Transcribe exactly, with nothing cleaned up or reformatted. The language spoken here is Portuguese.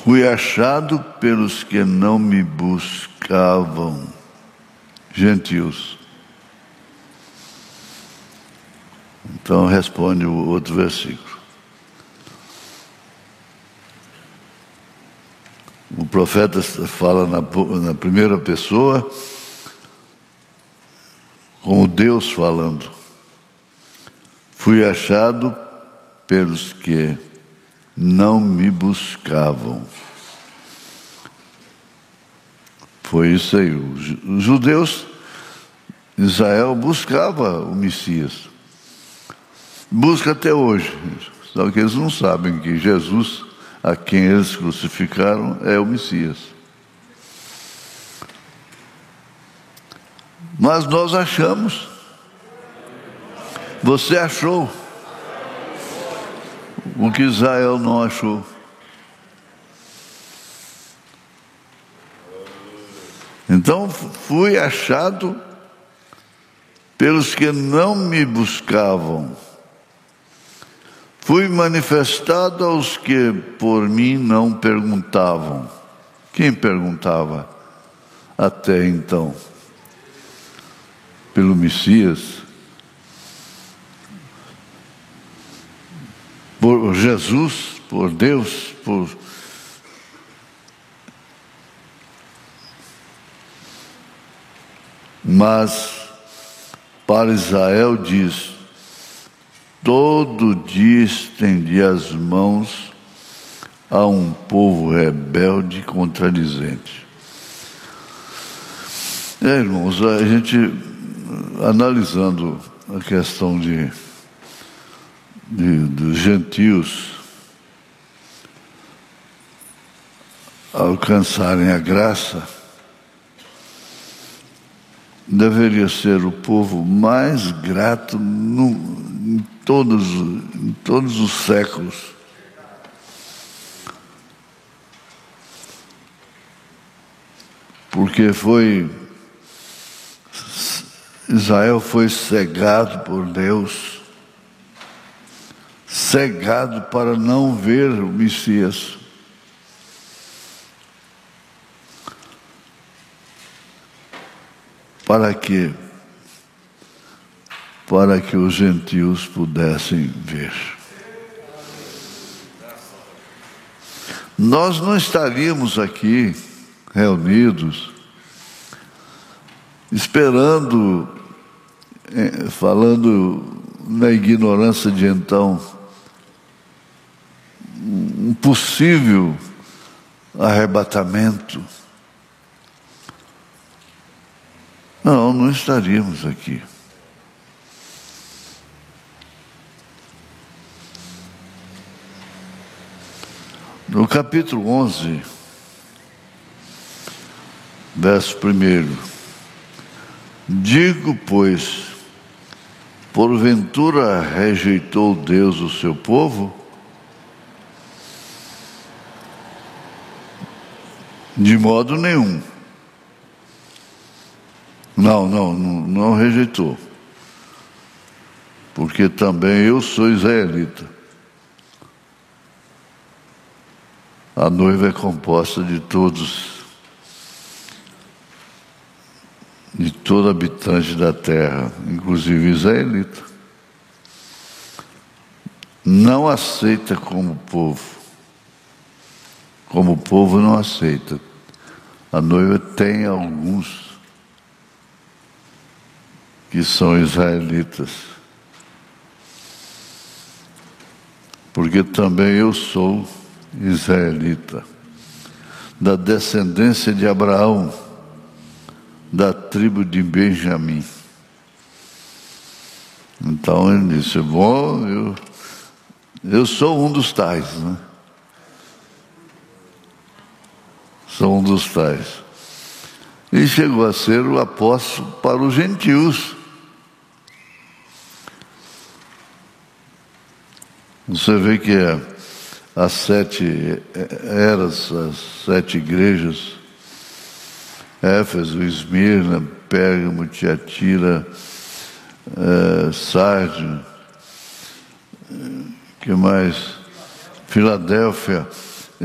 Fui achado pelos que não me buscavam, gentios. Então responde o outro versículo. O profeta fala na, na primeira pessoa, como Deus falando. Fui achado pelos que não me buscavam. Foi isso aí. Os judeus, Israel buscava o Messias. Busca até hoje. Só que eles não sabem que Jesus, a quem eles crucificaram, é o Messias. Mas nós achamos. Você achou o que Israel não achou. Então fui achado pelos que não me buscavam. Fui manifestado aos que por mim não perguntavam. Quem perguntava até então? Pelo Messias? Por Jesus? Por Deus? Por... Mas para Israel diz: todo dia estendi as mãos a um povo rebelde e contradizente. É, irmãos, a gente, analisando a questão de, de dos gentios alcançarem a graça, deveria ser o povo mais grato no, em, todos, em todos os séculos. Porque foi, Israel foi cegado por Deus, cegado para não ver o Messias. Para quê? Para que os gentios pudessem ver. Nós não estaríamos aqui reunidos esperando, falando na ignorância de então, um possível arrebatamento. Não, não estaríamos aqui. No capítulo onze, verso primeiro, digo, pois, porventura rejeitou Deus o seu povo? De modo nenhum. Não, não, não, não rejeitou. Porque também eu sou israelita. A noiva é composta de todos, de todo habitante da terra, inclusive israelita. Não aceita como povo. Como povo não aceita. A noiva tem alguns que são israelitas. Porque também eu sou israelita, da descendência de Abraão, da tribo de Benjamim. Então ele disse: bom, eu, eu sou um dos tais, né? Sou um dos tais. E chegou a ser o apóstolo para os gentios. Você vê que as sete eras, as sete igrejas, Éfeso, Esmirna, Pérgamo, Tiatira, é, Sardes, que mais? Filadélfia,